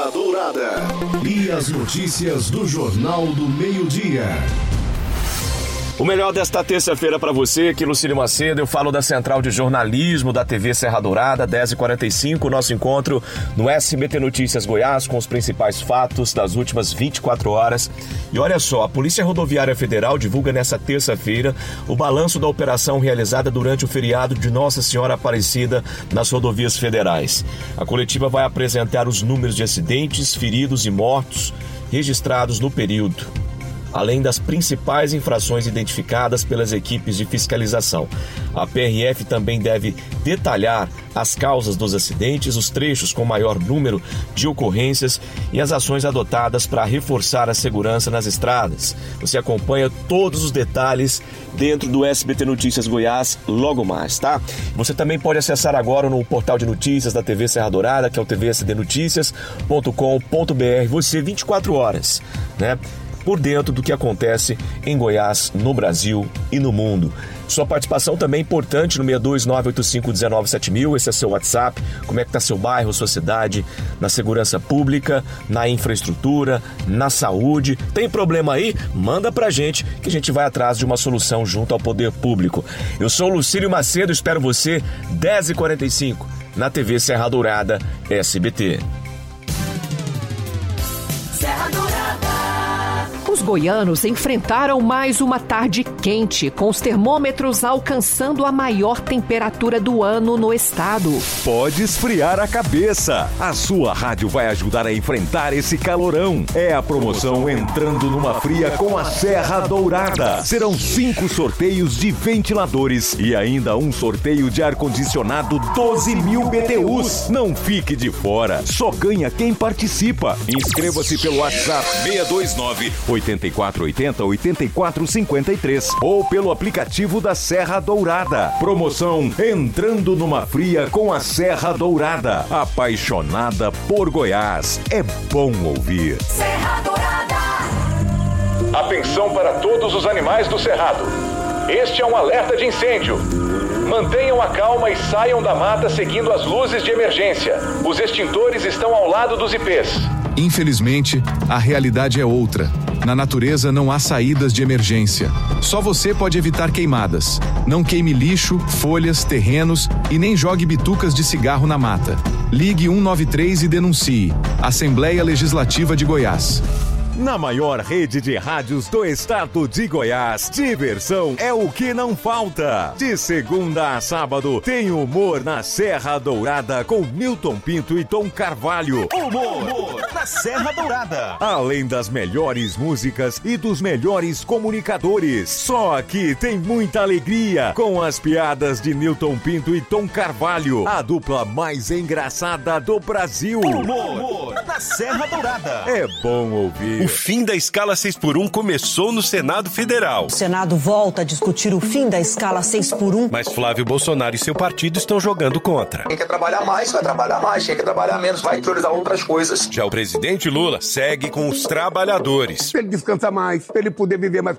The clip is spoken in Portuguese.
Serra Dourada. E as notícias do Jornal do Meio-Dia. O melhor desta terça-feira para você, aqui Lucílio Macedo. Eu falo da Central de Jornalismo da TV Serra Dourada, 10h45, nosso encontro no SBT Notícias Goiás com os principais fatos das últimas 24 horas. E olha só, a Polícia Rodoviária Federal divulga nesta terça-feira o balanço da operação realizada durante o feriado de Nossa Senhora Aparecida nas rodovias federais. A coletiva vai apresentar os números de acidentes, feridos e mortos registrados no período, além das principais infrações identificadas pelas equipes de fiscalização. A PRF também deve detalhar as causas dos acidentes, os trechos com maior número de ocorrências e as ações adotadas para reforçar a segurança nas estradas. Você acompanha todos os detalhes dentro do SBT Notícias Goiás logo mais, tá? Você também pode acessar agora no portal de notícias da TV Serra Dourada, que é o tvsdnoticias.com.br. Você 24 horas, né? Por dentro do que acontece em Goiás, no Brasil e no mundo. Sua participação também é importante no 62985197000, esse é seu WhatsApp. Como é que está seu bairro, sua cidade, na segurança pública, na infraestrutura, na saúde? Tem problema aí? Manda pra gente que a gente vai atrás de uma solução junto ao poder público. Eu sou Lucílio Macedo, espero você 10h45 na TV Serra Dourada, SBT. Serra Dourada. Os goianos enfrentaram mais uma tarde quente, com os termômetros alcançando a maior temperatura do ano no estado. Pode esfriar a cabeça. A sua rádio vai ajudar a enfrentar esse calorão. É a promoção Entrando numa Fria com a Serra Dourada. Serão 5 sorteios de ventiladores e ainda um sorteio de ar-condicionado 12.000 BTUs. Não fique de fora, só ganha quem participa. Inscreva-se pelo WhatsApp 629-8480-8453 ou pelo aplicativo da Serra Dourada. Promoção Entrando numa Fria com a Serra Dourada. Apaixonada por Goiás. É bom ouvir. Serra Dourada. Atenção para todos os animais do cerrado. Este é um alerta de incêndio. Mantenham a calma e saiam da mata seguindo as luzes de emergência. Os extintores estão ao lado dos ipês. Infelizmente, a realidade é outra. Na natureza não há saídas de emergência. Só você pode evitar queimadas. Não queime lixo, folhas, terrenos e nem jogue bitucas de cigarro na mata. Ligue 193 e denuncie. Assembleia Legislativa de Goiás. Na maior rede de rádios do estado de Goiás, diversão é o que não falta. De segunda a sábado, tem humor na Serra Dourada com Milton Pinto e Tom Carvalho. Humor na Serra Dourada. Além das melhores músicas e dos melhores comunicadores. Só aqui tem muita alegria com as piadas de Milton Pinto e Tom Carvalho, a dupla mais engraçada do Brasil. Humor na Serra Dourada. É bom ouvir. O fim da escala 6x1 começou no Senado Federal. O Senado volta a discutir o fim da escala 6x1. Mas Flávio Bolsonaro e seu partido estão jogando contra. Quem quer trabalhar mais, vai trabalhar mais. Quem quer trabalhar menos, vai priorizar outras coisas. Já o presidente Lula segue com os trabalhadores. Pra ele descansar mais, pra ele poder viver mais